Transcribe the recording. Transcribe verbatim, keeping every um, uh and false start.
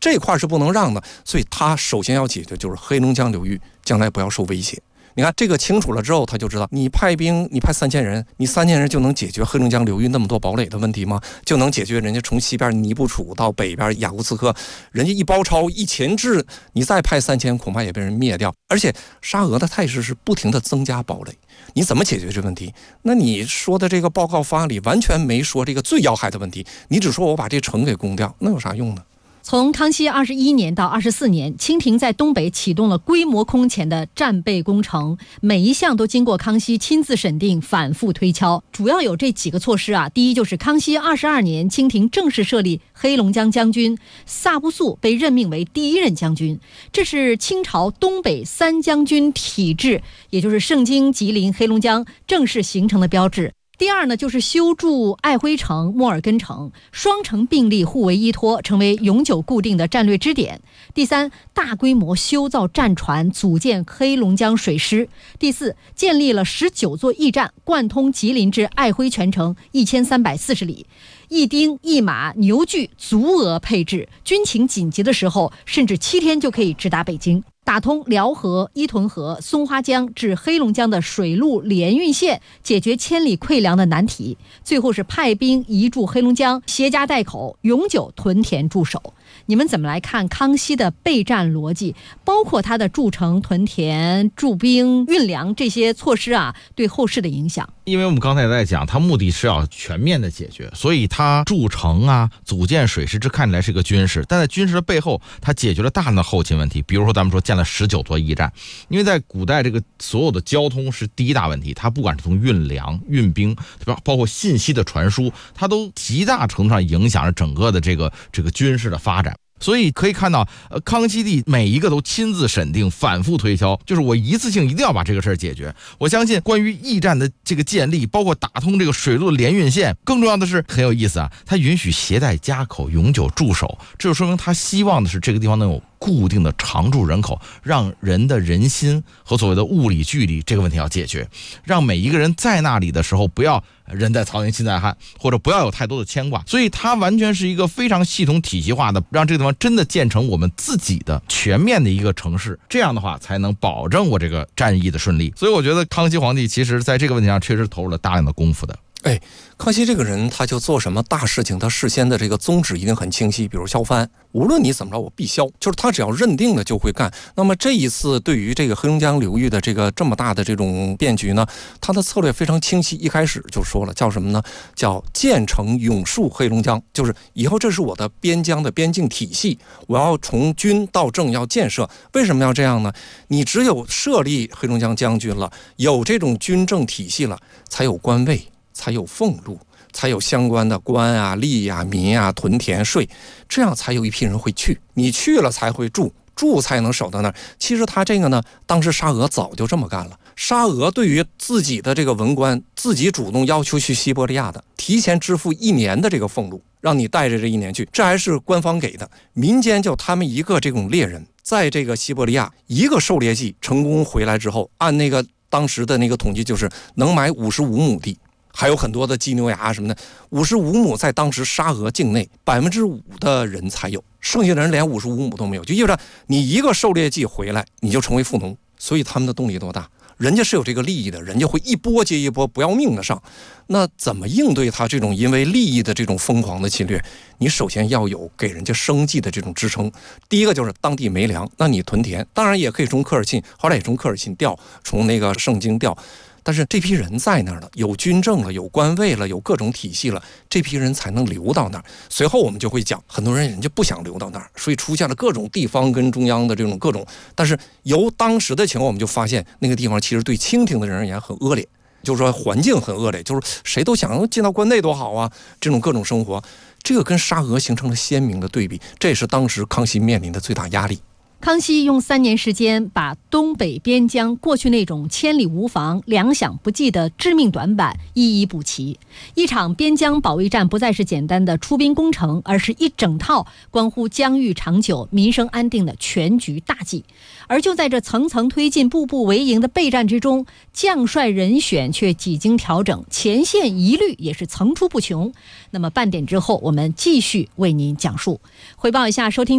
这块是不能让的，所以他首先要解决就是黑龙江流域将来不要受威胁。你看这个清楚了之后，他就知道你派兵，你派三千人，你三千人就能解决黑龙江流域那么多堡垒的问题吗？就能解决人家从西边尼布楚到北边雅库茨克，人家一包抄一钳制，你再派三千恐怕也被人灭掉。而且沙俄的态势是不停的增加堡垒，你怎么解决这问题？那你说的这个报告方案里完全没说这个最要害的问题，你只说我把这城给攻掉，那有啥用呢？ 从康熙二十一年到二十四年，清廷在东北启动了规模空前的战备工程，每一项都经过康熙亲自审定，反复推敲。主要有这几个措施啊，第一就是康熙二十二年，清廷正式设立黑龙江将军，萨布素被任命为第一任将军，这是清朝东北三将军体制，也就是盛京、吉林、黑龙江正式形成的标志。第二呢，就是修筑爱辉城、莫尔根城，双城并立，互为依托，成为永久固定的战略支点。第三，大规模修造战船，组建黑龙江水师。第四，建立了十九座驿站，贯通吉林至爱辉全程一千三百四十里。一丁一马牛具足额配置，军情紧急的时候，甚至七天就可以直达北京。打通辽河、伊屯河、松花江至黑龙江的水陆联运线，解决千里馈粮的难题。最后是派兵移驻黑龙江，携家带口，永久屯田驻守。你们怎么来看康熙的备战逻辑，包括他的筑城、屯田、驻兵、运粮这些措施啊，对后世的影响？ 因为我们刚才也在讲，他目的是要全面的解决，所以他筑城啊、组建水师，这看起来是个军事，但在军事的背后，他解决了大量的后勤问题。比如说咱们说建了十九座驿站，因为在古代这个所有的交通是第一大问题，它不管是从运粮、运兵，包括信息的传输，它都极大程度上影响着整个的这个这个军事的发展。所以可以看到，呃，康熙帝每一个都亲自审定，反复推敲，就是我一次性一定要把这个事儿解决。我相信关于驿站的这个建立，包括打通这个水路的联运线，更重要的是很有意思啊，他允许携带家口永久驻守，这就说明他希望的是这个地方能有固定的常住人口，让人的人心和所谓的物理距离这个问题要解决，让每一个人在那里的时候不要人在曹营心在汉，或者不要有太多的牵挂。所以它完全是一个非常系统体系化的，让这个地方真的建成我们自己的全面的一个城市，这样的话才能保证我这个战役的顺利。所以我觉得康熙皇帝其实在这个问题上确实投入了大量的功夫的。 哎，康熙这个人他就做什么大事情，他事先的这个宗旨一定很清晰，比如削藩，无论你怎么着我必削，就是他只要认定了就会干。那么这一次对于这个黑龙江流域的这个这么大的这种变局呢，他的策略非常清晰，一开始就说了叫什么呢？叫建成永戍黑龙江，就是以后这是我的边疆的边境体系，我要从军到政要建设。为什么要这样呢？你只有设立黑龙江将军了，有这种军政体系了，才有官位，才有俸禄，才有相关的官啊、吏啊、民啊、屯田税，这样才有一批人会去。你去了才会住，住才能守到那儿。其实他这个呢，当时沙俄早就这么干了。沙俄对于自己的这个文官，自己主动要求去西伯利亚的，提前支付一年的这个俸禄，让你带着这一年去，这还是官方给的。民间就他们一个这种猎人，在这个西伯利亚一个狩猎季成功回来之后，按那个当时的那个统计，就是能买五十五亩地。还有很多的鸡牛羊什么的，五十五亩在当时沙俄境内百分之五的人才有，剩下的人连五十五亩都没有，就意味着你一个狩猎季回来，你就成为富农。所以他们的动力多大？人家是有这个利益的，人家会一波接一波，不要命的上。那怎么应对他这种因为利益的这种疯狂的侵略？你首先要有给人家生计的这种支撑。第一个就是当地没粮，那你屯田，当然也可以从科尔沁，后来也从科尔沁调，从那个盛京调。但是这批人在那儿了，有军政了，有官位了，有各种体系了，这批人才能留到那儿。随后我们就会讲，很多人人家不想留到那儿，所以出现了各种地方跟中央的这种各种。但是由当时的情况，我们就发现那个地方其实对清廷的人而言很恶劣，就是说环境很恶劣，就是谁都想进到关内多好啊，这种各种生活，这个跟沙俄形成了鲜明的对比，这也是当时康熙面临的最大压力。 康熙用三年时间把东北边疆过去那种千里无防、粮饷不济的致命短板一一补齐。一场边疆保卫战不再是简单的出兵攻城，而是一整套关乎疆域长久、民生安定的全局大计。而就在这层层推进、步步为营的备战之中，将帅人选却几经调整，前线疑虑也是层出不穷。那么半点之后，我们继续为您讲述。汇报一下收听